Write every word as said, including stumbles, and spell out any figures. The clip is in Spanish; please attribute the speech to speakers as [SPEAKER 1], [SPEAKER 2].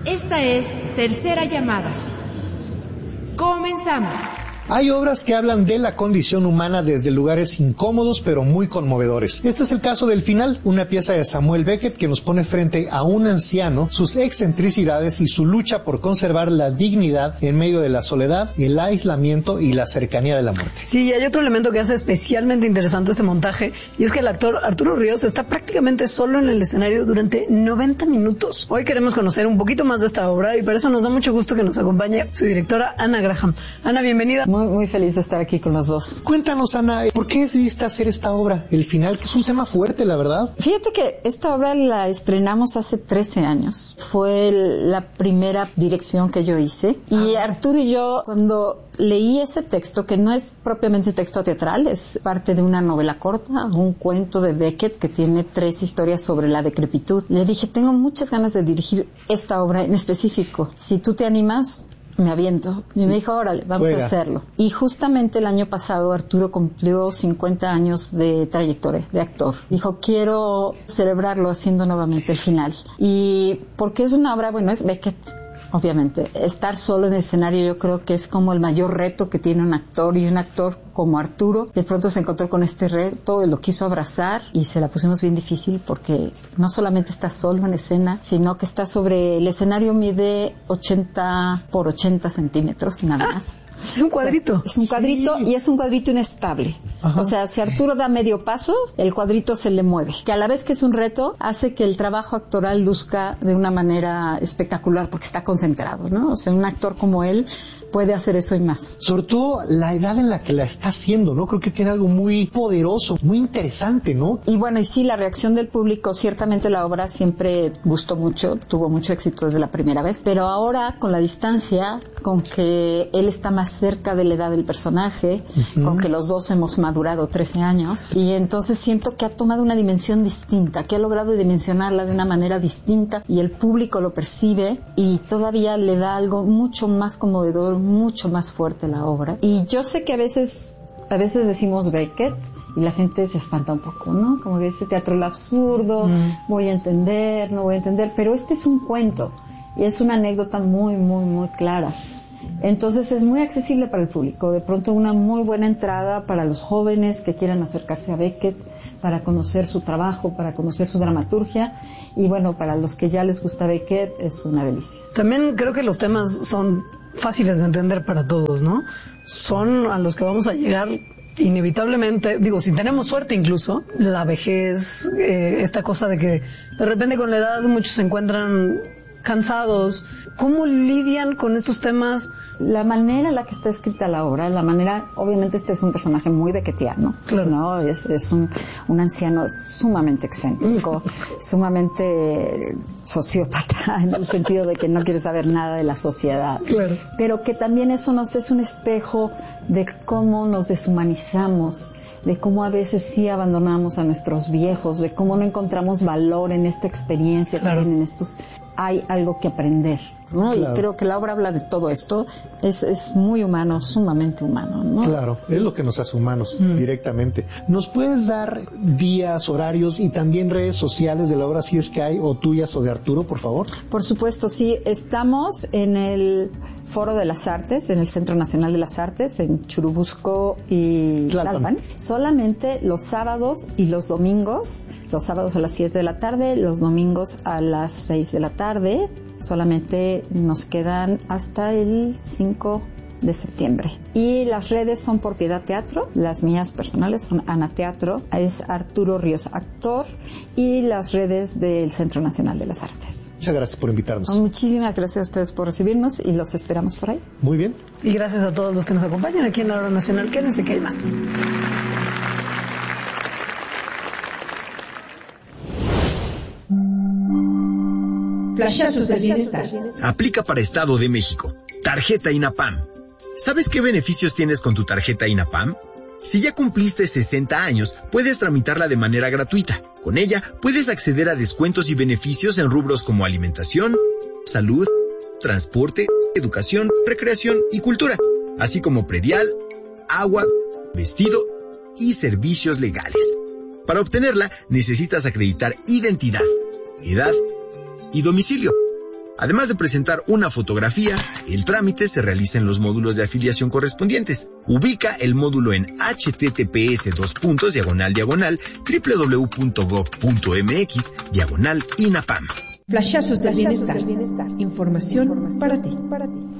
[SPEAKER 1] Esta es Tercera Llamada. Comenzamos.
[SPEAKER 2] Hay obras que hablan de la condición humana desde lugares incómodos pero muy conmovedores. Este es el caso del final, una pieza de Samuel Beckett que nos pone frente a un anciano, sus excentricidades y su lucha por conservar la dignidad en medio de la soledad, el aislamiento y la cercanía de la muerte.
[SPEAKER 3] Sí, y hay otro elemento que hace especialmente interesante este montaje, y es que el actor Arturo Ríos está prácticamente solo en el escenario durante noventa minutos. Hoy queremos conocer un poquito más de esta obra y por eso nos da mucho gusto que nos acompañe su directora Ana Graham. Ana, bienvenida.
[SPEAKER 4] Muy, muy feliz de estar aquí con los dos.
[SPEAKER 2] Cuéntanos, Ana, ¿por qué decidiste hacer esta obra? El final, que es un tema fuerte, la verdad.
[SPEAKER 4] Fíjate que esta obra la estrenamos hace trece años. Fue el, la primera dirección que yo hice. Y Arturo y yo, cuando leí ese texto, que no es propiamente texto teatral, es parte de una novela corta, un cuento de Beckett que tiene tres historias sobre la decrepitud, le dije, tengo muchas ganas de dirigir esta obra en específico. Si tú te animas, me aviento. Y me dijo, órale, vamos Juega. a hacerlo. Y justamente el año pasado Arturo cumplió cincuenta años de trayectoria de actor. Dijo, quiero celebrarlo haciendo nuevamente el final. Y porque es una obra, bueno, es Beckett, obviamente. Estar solo en el escenario yo creo que es como el mayor reto que tiene un actor, y un actor como Arturo de pronto se encontró con este reto, lo quiso abrazar y se la pusimos bien difícil porque no solamente está solo en escena, sino que está sobre el escenario, mide ochenta por ochenta centímetros nada más.
[SPEAKER 3] Es un cuadrito.
[SPEAKER 4] O sea, es un cuadrito sí. Y es un cuadrito inestable. Ajá. O sea, si Arturo da medio paso, el cuadrito se le mueve. Que a la vez que es un reto, hace que el trabajo actoral luzca de una manera espectacular porque está concentrado, ¿no? O sea, un actor como él puede hacer eso y más.
[SPEAKER 2] Sobre todo la edad en la que la está haciendo, ¿no? Creo que tiene algo muy poderoso, muy interesante, ¿no?
[SPEAKER 4] Y bueno, y sí, la reacción del público, ciertamente la obra siempre gustó mucho, tuvo mucho éxito desde la primera vez, pero ahora con la distancia, con que él está más cerca de la edad del personaje, uh-huh. con que los dos hemos madurado trece años, y entonces siento que ha tomado una dimensión distinta, que ha logrado dimensionarla de una manera distinta, y el público lo percibe, y todavía le da algo mucho más conmovedor, mucho más fuerte la obra. Y yo sé que a veces a veces decimos Beckett y la gente se espanta un poco, ¿no? Como que ese teatro el absurdo, mm. voy a entender, no voy a entender, pero este es un cuento y es una anécdota muy, muy, muy clara. Entonces es muy accesible para el público, de pronto una muy buena entrada para los jóvenes que quieran acercarse a Beckett, para conocer su trabajo, para conocer su dramaturgia, y bueno, para los que ya les gusta Beckett es una delicia.
[SPEAKER 3] También creo que los temas son fáciles de entender para todos, ¿no? Son a los que vamos a llegar inevitablemente, digo, si tenemos suerte incluso, la vejez, eh, esta cosa de que de repente con la edad muchos se encuentran cansados. ¿Cómo lidian con estos temas?
[SPEAKER 4] La manera en la que está escrita la obra, la manera, obviamente este es un personaje muy beckettiano, claro. ¿no? Es, es un, un anciano sumamente excéntrico, sumamente sociópata, en el sentido de que no quiere saber nada de la sociedad.
[SPEAKER 3] Claro.
[SPEAKER 4] Pero que también eso nos es un espejo de cómo nos deshumanizamos, de cómo a veces sí abandonamos a nuestros viejos, de cómo no encontramos valor en esta experiencia, claro. también en estos... Hay algo que aprender, ¿no? Claro. Y creo que la obra habla de todo esto. Es, es muy humano, sumamente humano, ¿no?
[SPEAKER 2] Claro, es lo que nos hace humanos, mm. directamente. ¿Nos puedes dar días, horarios y también redes sociales de la obra, si es que hay, o tuyas o de Arturo, por favor?
[SPEAKER 4] Por supuesto, sí. Estamos en el Foro de las Artes, en el Centro Nacional de las Artes, en Churubusco y Tlalpan. Solamente los sábados y los domingos, los sábados a las siete de la tarde, los domingos a las seis de la tarde. Solamente nos quedan hasta el cinco de septiembre. Y las redes son por Piedad Teatro, las mías personales son Ana Teatro, es Arturo Ríos Actor, y las redes del Centro Nacional de las Artes.
[SPEAKER 2] Muchas gracias por invitarnos.
[SPEAKER 4] Muchísimas gracias a ustedes por recibirnos y los esperamos por ahí.
[SPEAKER 2] Muy bien.
[SPEAKER 3] Y gracias a todos los que nos acompañan aquí en la Hora Nacional. Quédense que hay más.
[SPEAKER 1] Flashazos del bienestar.
[SPEAKER 5] Aplica para Estado de México. Tarjeta INAPAM. ¿Sabes qué beneficios tienes con tu tarjeta INAPAM? Si ya cumpliste sesenta años, puedes tramitarla de manera gratuita. Con ella, puedes acceder a descuentos y beneficios en rubros como alimentación, salud, transporte, educación, recreación y cultura, así como predial, agua, vestido y servicios legales. Para obtenerla, necesitas acreditar identidad, edad y domicilio. Además de presentar una fotografía, el trámite se realiza en los módulos de afiliación correspondientes. Ubica el módulo en https dos puntos diagonal diagonal www.gov.mx diagonal INAPAM.
[SPEAKER 1] Flashazos del bienestar. Información para ti.